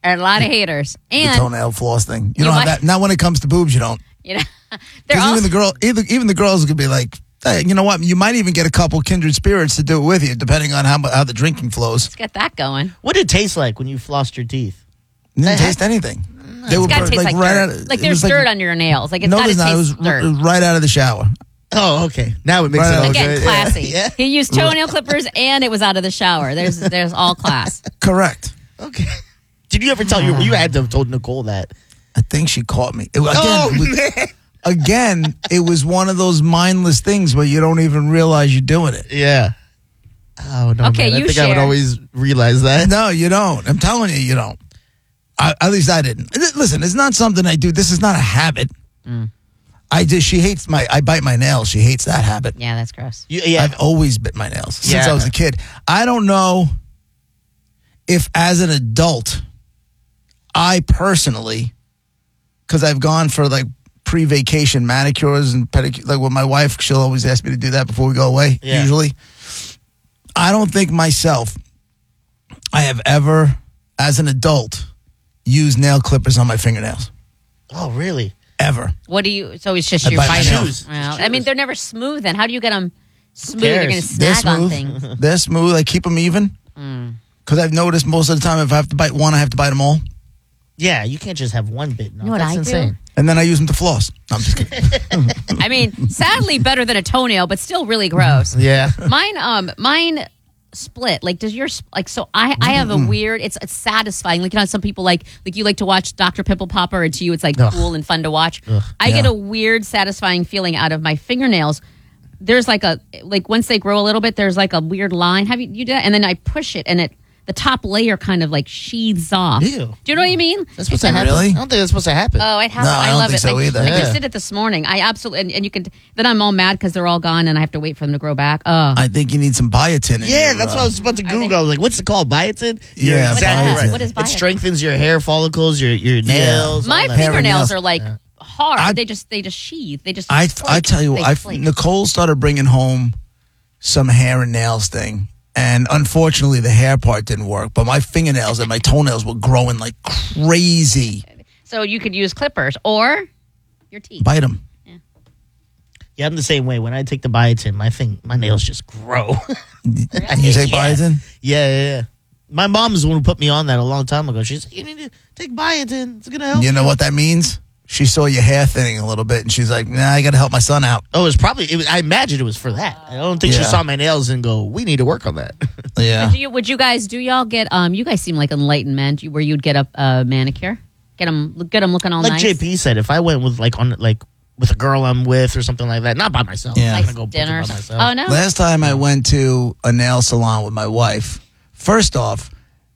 And a lot of haters. The And toenail floss thing. You don't might- have that. Not when it comes to boobs, you don't. you know, they're Because all even the girls could be like, hey, you know what? You might even get a couple kindred spirits to do it with you, depending on how the drinking flows. let's get that going. What did it taste like when you flossed your teeth? It didn't taste anything. They It's got to taste like dirt. of, Like it there's was dirt on your nails. Like it's No, got to there's not. It was taste dirt. right out of the shower. Oh, okay. Now it makes Right it on. all Again, good. classy. Yeah. He used toenail clippers and it was out of the shower. There's all class. Correct. Okay. Did you ever tell you had to have told Nicole that? I think she caught me. Man. Again, it was one of those mindless things where you don't even realize you're doing it. Yeah. Oh no. Okay, man. I you think I would share. always realize that. No, you don't. I'm telling you, you don't. At least I didn't. Listen, it's not something I do. This is not a habit. She hates I bite my nails. She hates that habit. Yeah, that's gross. Yeah. I've always bit my nails since Yeah. I was a kid. I don't know if as an adult, I personally, because I've gone for like pre-vacation manicures and pedicures, like with my wife, she'll always ask me to do that before we go away, Yeah. usually. I don't think myself, I have ever, as an adult, used nail clippers on my fingernails. Oh, really? Ever. What do you? So it's just I your bite my bite nails. Well, I mean, they're never smooth. Then how do you get them smooth? cares? You're going to They're snag on smooth. things. They're smooth. I keep them even. Because I've noticed most of the time if I have to bite one, I have to bite them all. Yeah, you can't just have one bit. No, You know what that's I do? insane. And then I use them to floss. No, I'm just kidding. I mean, sadly, better than a toenail, but still really gross. Yeah. Mine split. Like, does yours like? So I have a weird. It's satisfying. Like, you know, some people like you like to watch Dr. Pimple Popper, and to you, it's like cool and fun to watch. I get a weird, satisfying feeling out of my fingernails. There's like once they grow a little bit, there's like a weird line. Have you do that? And then I push it, and the top layer kind of like sheathes off. Ew. Do you know what I mean? That's supposed to happen. Really? I don't think that's supposed to happen. Oh, it has. No, I I don't love think it. so either. I just Yeah. did it this morning. I absolutely and you could. Then I'm all mad because they're all gone, and I have to wait for them to grow back. Oh, I think you need some biotin in Yeah, your, that's what I was about to Google. I was like, what's it called? Biotin? Yeah, You're What is exactly that? right. What is It biotin? strengthens your hair follicles, your nails. my all that. Hair and fingernails nails. are like hard. I- they just sheathe. They just. I flake. tell you, They flake. Nicole started bringing home some hair and nails thing. And unfortunately, the hair part didn't work. But my fingernails and my toenails were growing like crazy. So you could use clippers or your teeth. Bite them. Yeah, I'm the same way. When I take the biotin, my nails just grow. And you take Yeah. biotin? Yeah. My mom's the one who put me on that a long time ago. She's like, you need to take biotin. It's going to help. You know what that means? She saw your hair thinning a little bit, and she's like, nah, I got to help my son out. Oh, I imagine it was for that. I don't think she Yeah. saw my nails and go, we need to work on that. Yeah. Would you guys? Do y'all get? You guys seem like enlightened men. Where you'd get a manicure, get them looking all Like nice. JP said, if I went with with a girl I'm with or something like that, not by myself. Yeah. I'm Nice not gonna go book it dinners. by myself. Oh no. Last time I went to a nail salon with my wife, first off,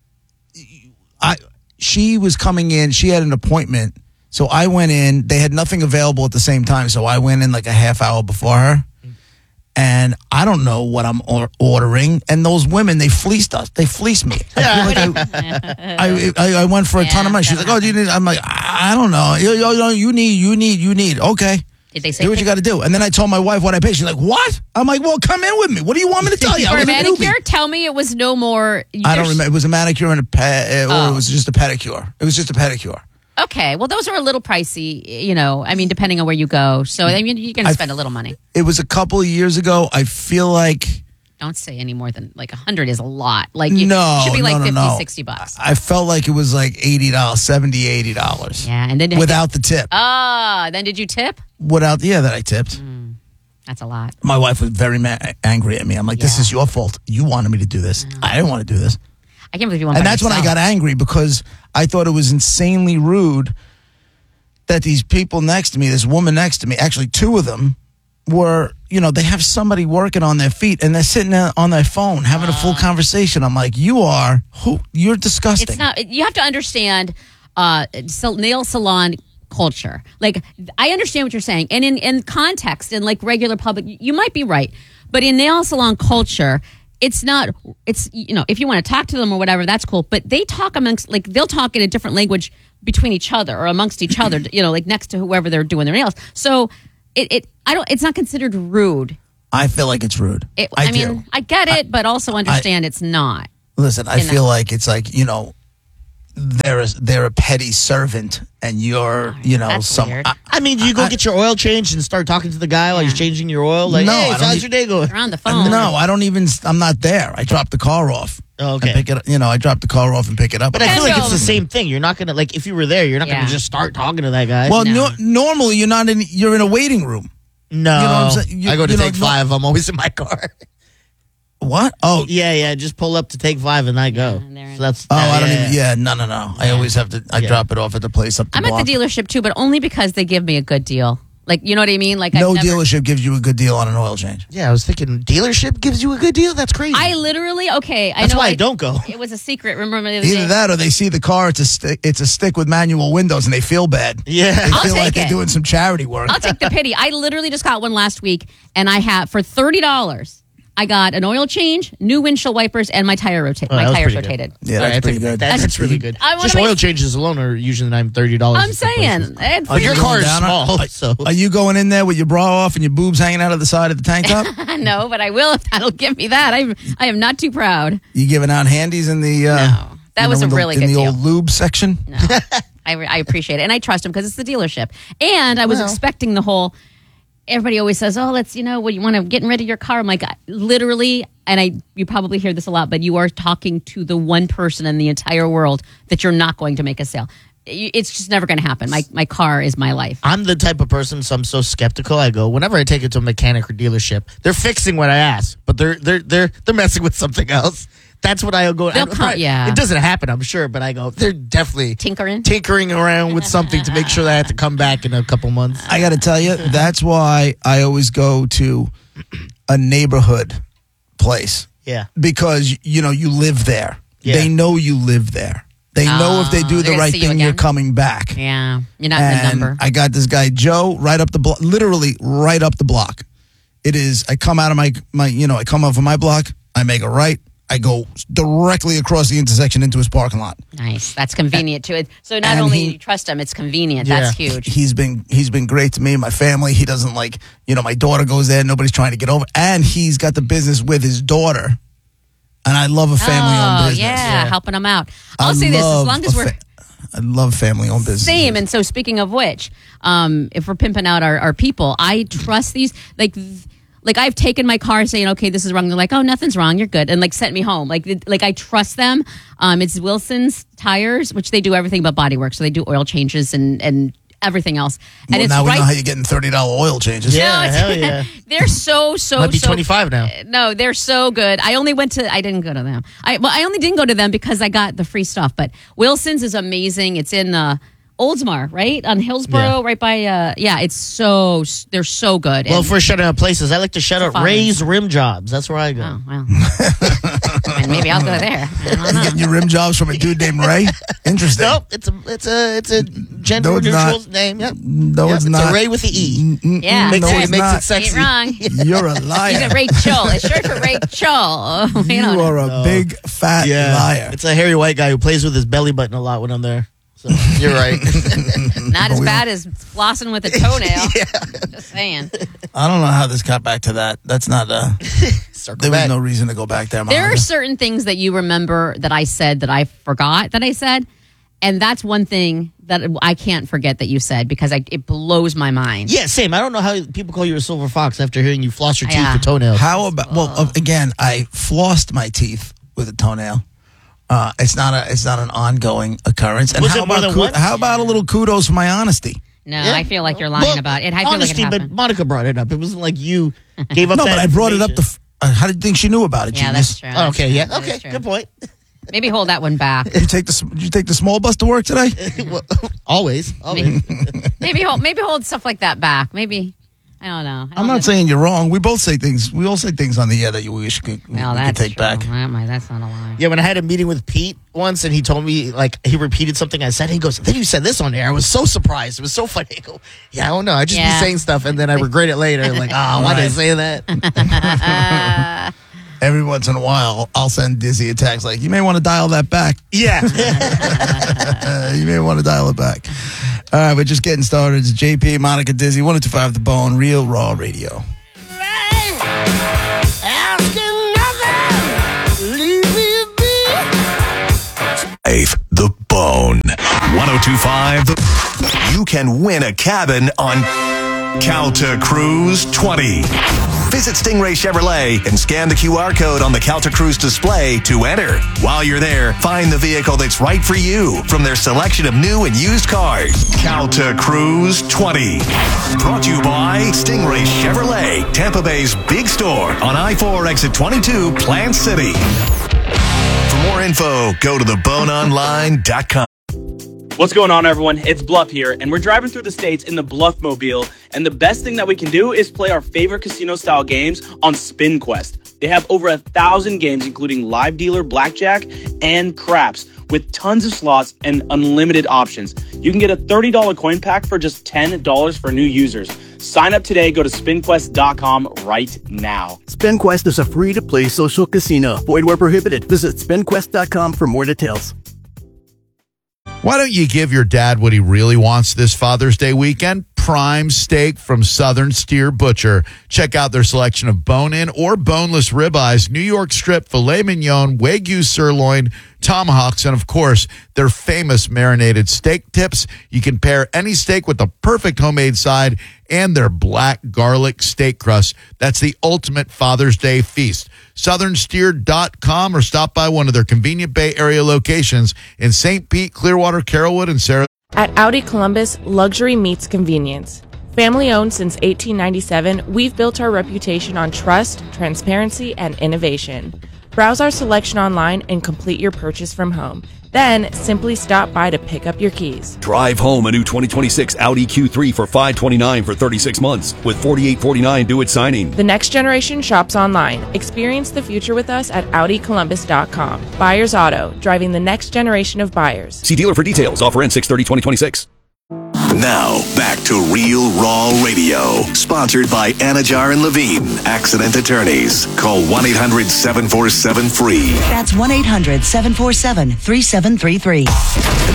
she was coming in. She had an appointment. So I went in. They had nothing available at the same time. So I went in like a half hour before her. And I don't know what I'm ordering. And those women, they fleeced us. They fleeced me. I feel like I went for a ton of money. She's like, oh, do you need? I'm like, I don't know. You need. Okay. Did they say Do what you got to do. And then I told my wife what I paid. She's like, what? I'm like, well, come in with me. What do you want me to tell you? I for a was a newbie. manicure? Tell me it was no more. I don't remember. It was a manicure and or it was just a pedicure. It was just a pedicure. Okay, well, those are a little pricey, you know. I mean, depending on where you go. So, I mean, you're going to spend a little money. It was a couple of years ago. I feel like Don't say any more than like 100 is a lot. Like, you no, should be like no, 50, no. 60 bucks. I felt like it was like $80, $70, $80. Yeah, and then Without the tip. then did you tip? That I tipped. That's a lot. My wife was very angry at me. I'm like, this Yeah. is your fault. You wanted me to do this. I didn't want to do this. I can't believe you went And by that's when I yourself. got angry because I thought it was insanely rude that these people next to me, this woman next to me, actually two of them, were, they have somebody working on their feet and they're sitting there on their phone having a full conversation. I'm like, you're disgusting. It's not. You have to understand nail salon culture. Like, I understand what you're saying, and in context, in like regular public, you might be right, but in nail salon culture, it's not. It's if you want to talk to them or whatever, that's cool. But they talk they'll talk in a different language between each other or amongst each other. Like next to whoever they're doing their nails. So it's not considered rude. I feel like it's rude. I do. I get it, but also understand it's not. Listen, I feel like it's like, they're a petty servant, and you're That's some. weird. I mean, do you go get your oil changed and start talking to the guy while he's changing your oil? Like, No, hey, I don't how's need- your day going? You're on the phone. No, I don't even. I'm not there. I drop the car off. Oh, okay. And pick it up. I drop the car off and pick it up. But I feel like it's the Kendall. same thing. You're not gonna if you were there, you're not Yeah. gonna just start talking to that guy. well, No. normally you're not in. You're in a waiting room. no, you know what I'm saying? I go to You know, Take 5. I'm always in my car. What? Oh, Yeah. Just pull up to Take 5 and I go. and they're in- So that's. I don't yeah. even. Yeah, no. I always have to. I Yeah. drop it off at the place up the I'm block. at the dealership too, but only because they give me a good deal. Like, you know what I mean? Like, No I've never, dealership gives you a good deal on an oil change. Yeah, I was thinking dealership gives you a good deal. That's crazy. I literally, okay. That's I know why I don't go. It was a secret. Remember the other Either day? that or they see the car. It's a stick with manual windows, and they feel bad. Yeah. They I'll feel like take they're it. doing some charity work. I'll take the pity. I literally just got one last week, and I have for $30. I got an oil change, new windshield wipers, and my tire Oh, that my was tires pretty good. rotated. Yeah, Sorry, that's I pretty take it good. back. That's really good. I wanna Just make- oil changes alone are usually $30. I'm saying. It's But your pretty- car is Down on- small, so Are you going in there with your bra off and your boobs hanging out of the side of the tank top? No, but I will if that'll give me that. I am not too proud. You giving out handies in the? No. That was a in the- really in good the deal. old lube section. No, I appreciate it, and I trust them because it's the dealership. And I was expecting the whole. Everybody always says, "Oh, let's you want to get rid of your car." I'm like, literally, and you probably hear this a lot, but you are talking to the one person in the entire world that you're not going to make a sale. It's just never going to happen. My car is my life. I'm the type of person, so I'm so skeptical. I go whenever I take it to a mechanic or dealership, they're fixing what I asked, but they're messing with something else. That's what I go. They'll come- yeah. It doesn't happen, I'm sure, but I go. They're definitely Tinkering around with something to make sure that I have to come back in a couple months. I got to tell you, that's why I always go to a neighborhood place Yeah. because you live there. Yeah. They know you live there. They know if they do they're the gonna right see you thing, you're again? coming back. Yeah, you're not in the And number. I got this guy Joe right up the block, literally right up the block. It is. I come out of my I come off of my block. I make a right. I go directly across the intersection into his parking lot. Nice. That's convenient too. So not And only he- you trust him, it's convenient. Yeah. That's huge. He's been great to me, my family. He doesn't my daughter goes there. Nobody's trying to get over, and he's got the business with his daughter. And I love a family-owned business. Yeah, helping them out. I I'll say this: as love long as we're I love family-owned business. same. And so, speaking of which, if we're pimping out our people, I trust these. Like I've taken my car saying, okay, this is wrong. They're like, oh, nothing's wrong. You're good. And sent me home. Like I trust them. It's Wilson's Tires, which they do everything but body work. So they do oil changes and everything else. And Well, it's now we right. know how you're getting $30 oil changes. Yeah, No, it's- hell yeah. They're so Might be so 25 now. No, they're so good. I didn't go to them. I only didn't go to them because I got the free stuff. But Wilson's is amazing. It's in Oldsmar, right on Hillsborough, Yeah. right by. They're so good. Well, And- for shutting out places, I like to shut out fun. Ray's Rim Jobs. That's where I go. oh well, and maybe I'll go there. I don't know. Getting your rim jobs from a dude named Ray. Interesting. Nope, it's a gender No, it's neutral not. name. Yep. No, Yep, it's it's not. a Ray with the E. Yeah, Makes no, it it's makes not. it sexy. Ain't wrong. You're a liar. Even Rachel. It's short for Rachel. We You don't know. are a big fat Yeah, liar. it's a hairy white guy who plays with his belly button a lot when I'm there. So you're right. Not as bad as flossing with a toenail. Just saying. I don't know how this got back to that. That's not. Circle There was back. no reason to go back there. There Monica. are certain things that you remember that I said that I forgot that I said. And that's one thing that I can't forget that you said because it blows my mind. Yeah, same. I don't know how people call you a silver fox after hearing you floss your teeth Yeah. with toenails. How about? Well, again, I flossed my teeth with a toenail. It's not an ongoing occurrence. And Was how it more about than once? how about a little kudos for my honesty? No, Yeah. I feel like you're lying Well, about it. I feel honesty, like it but happened. Monica brought it up. It wasn't like you gave up. No, that but I brought it up. information. How did you think she knew about it? Yeah, Genius? that's true. Oh, okay, yeah, That is okay, true. good point. Maybe hold that one back. Did you take the small bus to work today? Well, always. Maybe hold stuff like that back. Maybe I don't know. I'm not saying you're wrong. We both say things. We all say things on the air that you wish we could that's take true. back. That's not a lie. Yeah, when I had a meeting with Pete once, and he told me he repeated something I said. He goes, "Then you said this on air." I was so surprised. It was so funny. I go, "Yeah, I don't know. I just Yeah. be saying stuff, and then I regret it later. Like, why did I say that?" Every once in a while, I'll send Dizzy a text like, "You may want to dial that back. Yeah. You may want to dial it back." All right, we're just getting started. It's JP, Monica, Dizzy, 102.5 The Bone, Real Raw Radio. The Bone. 102.5. You can win a cabin on Calta Cruise 20. Visit Stingray Chevrolet and scan the QR code on the Calta Cruise display to enter. While you're there, find the vehicle that's right for you from their selection of new and used cars. Calta Cruise 20. Brought to you by Stingray Chevrolet, Tampa Bay's big store on I-4 exit 22, Plant City. For more info, go to theboneonline.com. What's going on, everyone? It's Bluff here, and we're driving through the states in the Bluffmobile, and the best thing that we can do is play our favorite casino-style games on SpinQuest. They have over 1,000 games, including live dealer, blackjack, and craps, with tons of slots and unlimited options. You can get a $30 coin pack for just $10 for new users. Sign up today. Go to spinquest.com right now. SpinQuest is a free-to-play social casino. Void where prohibited. Visit spinquest.com for more details. Why don't you give your dad what he really wants this Father's Day weekend? Prime steak from Southern Steer Butcher. Check out their selection of bone-in or boneless ribeyes, New York strip, filet mignon, Wagyu sirloin, tomahawks, and of course, their famous marinated steak tips. You can pair any steak with the perfect homemade side and their black garlic steak crust. That's the ultimate Father's Day feast. SouthernSteer.com or stop by one of their convenient Bay Area locations in St. Pete, Clearwater, Carrollwood, and Sarasota. At Audi Columbus, luxury meets convenience. Family owned since 1897, we've built our reputation on trust, transparency, and innovation. Browse our selection online and complete your purchase from home. Then simply stop by to pick up your keys. Drive home a new 2026 Audi Q3 for $529 for 36 months with $48.49 due at signing. The next generation shops online. Experience the future with us at AudiColumbus.com. Buyers Auto, driving the next generation of buyers. See dealer for details. Offer ends 6/30/2026. Now, back to Real Raw Radio. Sponsored by Anajar and Levine, Accident Attorneys. Call 1-800-747-FREE. That's 1-800-747-3733.